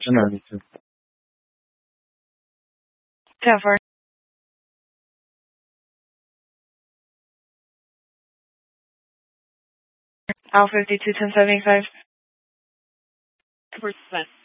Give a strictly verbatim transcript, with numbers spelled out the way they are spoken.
question ninety-two. ten four. Alpha fifty-two ten seventy-five. Percent.